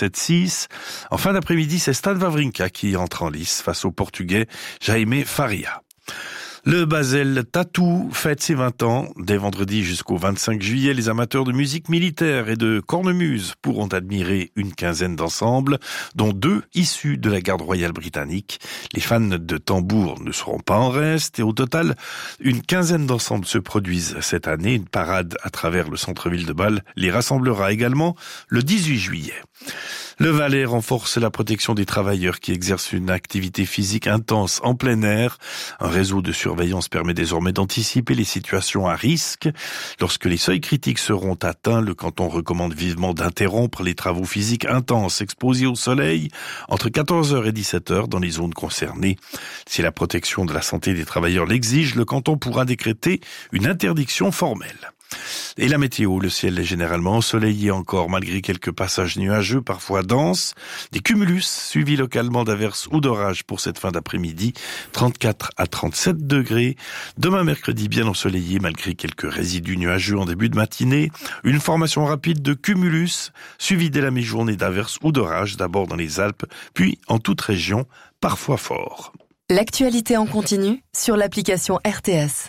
7-6. En fin d'après-midi, c'est Stan Wawrinka qui entre en lice face au Portugais Jaime Faria. Le Basel Tattoo fête ses 20 ans. Dès vendredi jusqu'au 25 juillet, les amateurs de musique militaire et de cornemuse pourront admirer une quinzaine d'ensembles, dont 2 issus de la garde royale britannique. Les fans de tambour ne seront pas en reste et au total, une quinzaine d'ensembles se produisent cette année. Une parade à travers le centre-ville de Bâle les rassemblera également le 18 juillet. Le Valais renforce la protection des travailleurs qui exercent une activité physique intense en plein air. Un réseau de surveillance permet désormais d'anticiper les situations à risque. Lorsque les seuils critiques seront atteints, le canton recommande vivement d'interrompre les travaux physiques intenses exposés au soleil entre 14h et 17h dans les zones concernées. Si la protection de la santé des travailleurs l'exige, le canton pourra décréter une interdiction formelle. Et la météo, le ciel est généralement ensoleillé encore, malgré quelques passages nuageux, parfois denses. Des cumulus suivis localement d'averses ou d'orages pour cette fin d'après-midi, 34 à 37 degrés. Demain mercredi, bien ensoleillé, malgré quelques résidus nuageux en début de matinée. Une formation rapide de cumulus, suivie dès la mi-journée d'averses ou d'orages, d'abord dans les Alpes, puis en toute région, parfois fort. L'actualité en continu sur l'application RTS.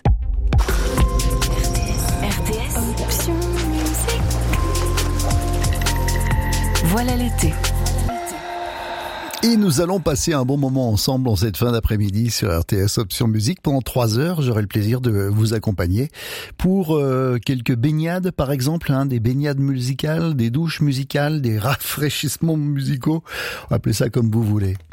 Option musique. Voilà l'été. Et nous allons passer un bon moment ensemble en cette fin d'après-midi sur RTS Option Musique. Pendant 3 heures, j'aurai le plaisir de vous accompagner pour quelques baignades, par exemple, des baignades musicales, des douches musicales, des rafraîchissements musicaux. Appelez ça comme vous voulez.